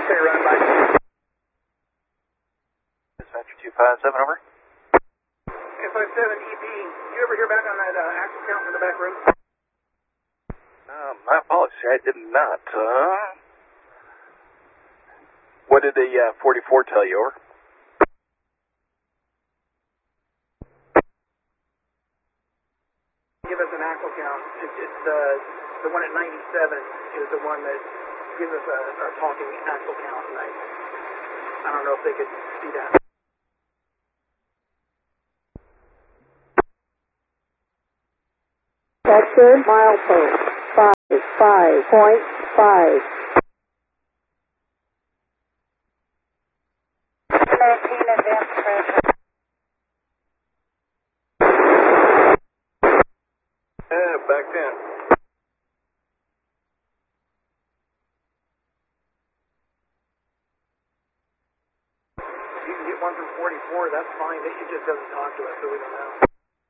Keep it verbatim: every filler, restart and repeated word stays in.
Okay, run by. Dispatcher two five seven, over. two five seven E P, you ever hear back on that uh, axle count in the back room? Uh, my apologies, I did not. Uh, what did the uh, forty-four tell you, over? Give us an axle count. It's, it's the the one at ninety-seven is the one that gives us a, our talking axle count, and I, I don't know if they could see that. Vector milepost five five point five. nineteen advanced pressure. Yeah, back ten. If you can get one from forty-four, that's fine. It just doesn't talk to us, so we don't know.